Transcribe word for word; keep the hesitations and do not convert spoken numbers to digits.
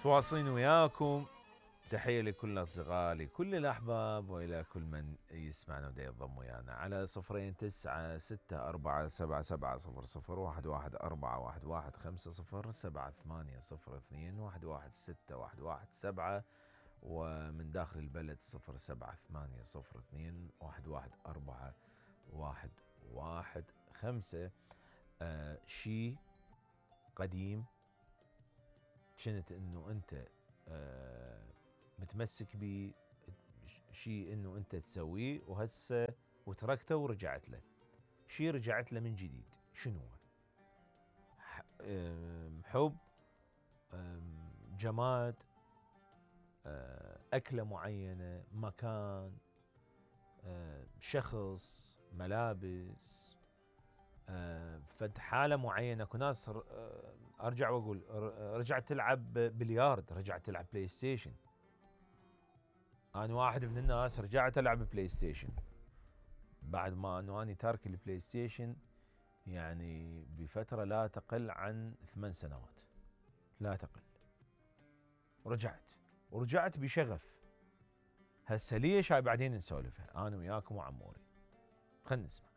متواصلين وياكم. تحية لكل الأصدقاء، لكل الأحباب، وإلى كل من يسمعنا ودا ينضم ويانا على صفرين تسعة ستة أربعة سبعة سبعة صفر صفر واحد واحد أربعة واحد واحد خمسة صفر سبعة ثمانية صفر اثنين واحد واحد ستة واحد واحد سبعة، ومن داخل البلد صفر سبعة ثمانية صفر اثنين واحد واحد أربعة واحد واحد خمسة. آه شي قديم كنت انه انت آه متمسك بيه، شيء انه انت تسويه وهسه وتركته ورجعت له، شيء رجعت له من جديد، شنو هو؟ حب، جماد، أكلة معينة، مكان، شخص، ملابس، فد حالة معينة. اكو ناس ارجع واقول رجعت تلعب بليارد، رجعت تلعب بلاي ستيشن. انا واحد من الناس رجعت العب بلاي ستيشن بعد ما انه اني تارك البلاي ستيشن يعني بفترة لا تقل عن ثمان سنوات، لا تقل. ورجعت ورجعت بشغف. هسه ليش؟ هاي بعدين نسولفها انا وياكم وعموري. خلنا نسمع.